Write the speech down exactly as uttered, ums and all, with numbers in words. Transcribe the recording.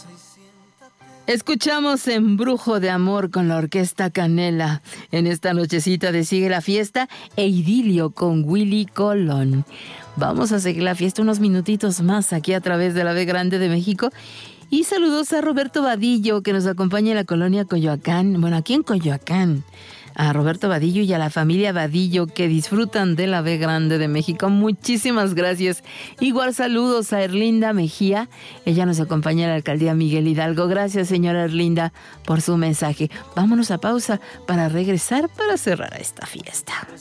Escuchamos Embrujo de Amor con la Orquesta Canela en esta nochecita de Sigue la Fiesta e Idilio con Willy Colón. Vamos a seguir la fiesta unos minutitos más aquí a través de la B Grande de México. Y saludos a Roberto Vadillo, que nos acompaña en la colonia Coyoacán. Bueno, aquí en Coyoacán. A Roberto Vadillo y a la familia Vadillo, que disfrutan de la B Grande de México. Muchísimas gracias. Igual saludos a Erlinda Mejía. Ella nos acompaña en la alcaldía Miguel Hidalgo. Gracias, señora Erlinda, por su mensaje. Vámonos a pausa para regresar para cerrar esta fiesta.